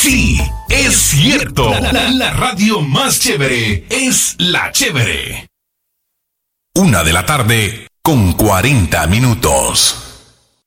Sí, es cierto. La radio más chévere es La Chévere. 1:40 p.m.